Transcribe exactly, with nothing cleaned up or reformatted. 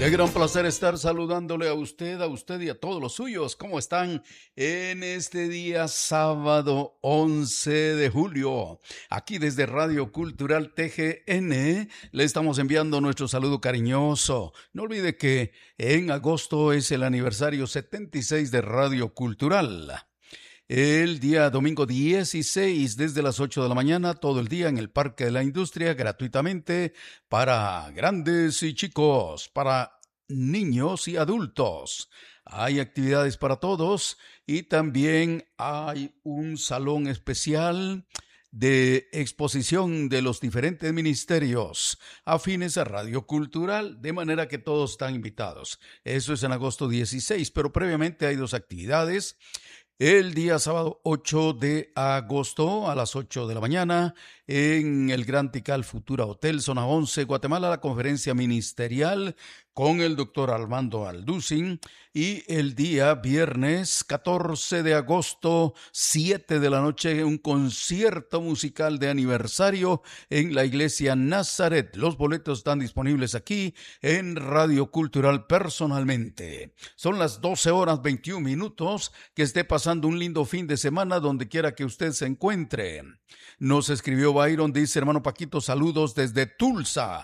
Qué gran placer estar saludándole a usted, a usted y a todos los suyos. ¿Cómo están en este día sábado once de julio? Aquí desde Radio Cultural T G N le estamos enviando nuestro saludo cariñoso. No olvide que en agosto es el aniversario setenta y seis de Radio Cultural. El día domingo dieciséis, desde las ocho de la mañana, todo el día en el Parque de la Industria, gratuitamente para grandes y chicos, para niños y adultos. Hay actividades para todos y también hay un salón especial de exposición de los diferentes ministerios afines a Radio Cultural, de manera que todos están invitados. Eso es en agosto dieciséis, pero previamente hay dos actividades. El día sábado ocho de agosto a las ocho de la mañana en el Gran Tikal Futura Hotel, zona once, Guatemala, la conferencia ministerial con el doctor Armando Alducin. Y el día viernes catorce de agosto, siete de la noche, un concierto musical de aniversario en la iglesia Nazaret. Los boletos están disponibles aquí en Radio Cultural personalmente. Son las doce horas veintiún minutos. Que esté pasando un lindo fin de semana donde quiera que usted se encuentre. Nos escribió Byron, dice: hermano Paquito, saludos desde Tulsa,